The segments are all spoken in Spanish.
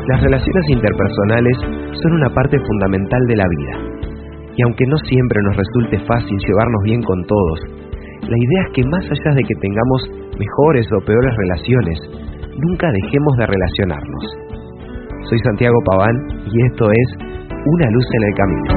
Las relaciones interpersonales son una parte fundamental de la vida. Y aunque no siempre nos resulte fácil llevarnos bien con todos, la idea es que más allá de que tengamos mejores o peores relaciones, nunca dejemos de relacionarnos. Soy Santiago Paván y esto es Una luz en el camino.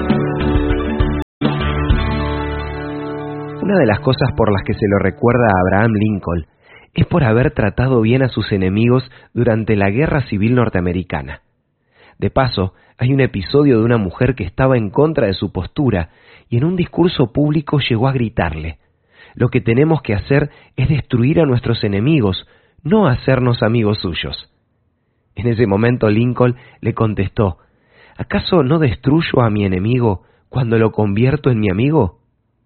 Una de las cosas por las que se lo recuerda a Abraham Lincoln es por haber tratado bien a sus enemigos durante la Guerra Civil Norteamericana. De paso, hay un episodio de una mujer que estaba en contra de su postura y en un discurso público llegó a gritarle: lo que tenemos que hacer es destruir a nuestros enemigos, no hacernos amigos suyos. En ese momento Lincoln le contestó: ¿acaso no destruyo a mi enemigo cuando lo convierto en mi amigo?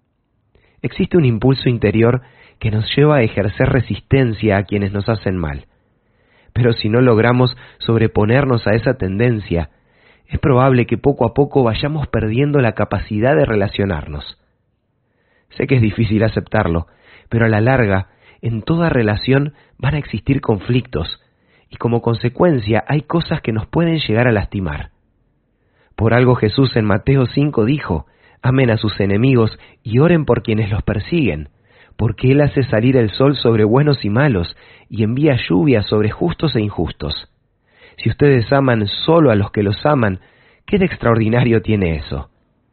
Existe un impulso interior que nos lleva a ejercer resistencia a quienes nos hacen mal. Pero si no logramos sobreponernos a esa tendencia, es probable que poco a poco vayamos perdiendo la capacidad de relacionarnos. Sé que es difícil aceptarlo, pero a la larga, en toda relación van a existir conflictos, y como consecuencia hay cosas que nos pueden llegar a lastimar. Por algo Jesús en Mateo 5 dijo: amen a sus enemigos y oren por quienes los persiguen, porque Él hace salir el sol sobre buenos y malos, y envía lluvia sobre justos e injustos. Si ustedes aman solo a los que los aman, ¿qué de extraordinario tiene eso?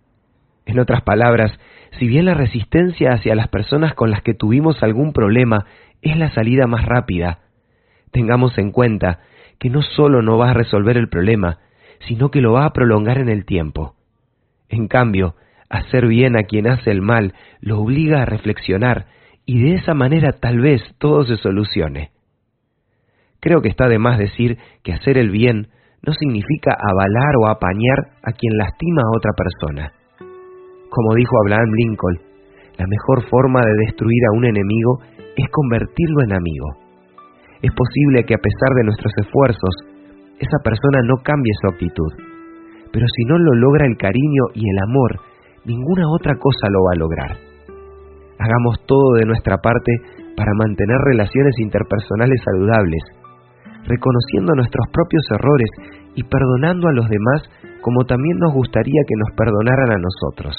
En otras palabras, si bien la resistencia hacia las personas con las que tuvimos algún problema es la salida más rápida, tengamos en cuenta que no solo no va a resolver el problema, sino que lo va a prolongar en el tiempo. En cambio, hacer bien a quien hace el mal lo obliga a reflexionar y de esa manera tal vez todo se solucione. Creo que está de más decir que hacer el bien no significa avalar o apañar a quien lastima a otra persona. Como dijo Abraham Lincoln, la mejor forma de destruir a un enemigo es convertirlo en amigo. Es posible que a pesar de nuestros esfuerzos, esa persona no cambie su actitud, pero si no lo logra el cariño y el amor, ninguna otra cosa lo va a lograr. Hagamos todo de nuestra parte para mantener relaciones interpersonales saludables, reconociendo nuestros propios errores y perdonando a los demás como también nos gustaría que nos perdonaran a nosotros.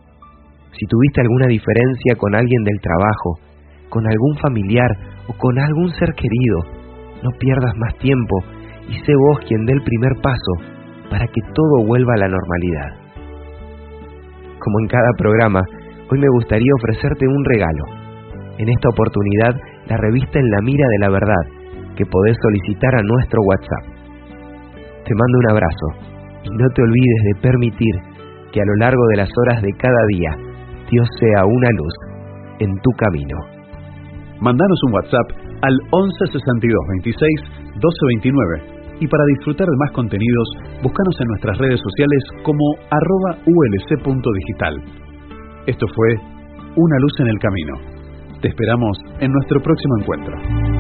Si tuviste alguna diferencia con alguien del trabajo, con algún familiar o con algún ser querido, no pierdas más tiempo y sé vos quien dé el primer paso para que todo vuelva a la normalidad. Como en cada programa, hoy me gustaría ofrecerte un regalo. En esta oportunidad, la revista En la Mira de la Verdad, que podés solicitar a nuestro WhatsApp. Te mando un abrazo y no te olvides de permitir que a lo largo de las horas de cada día, Dios sea una luz en tu camino. Mandanos un WhatsApp al 11 62 26 12 29 y para disfrutar de más contenidos, búscanos en nuestras redes sociales como @ulc.digital. Esto fue Una luz en el camino. Te esperamos en nuestro próximo encuentro.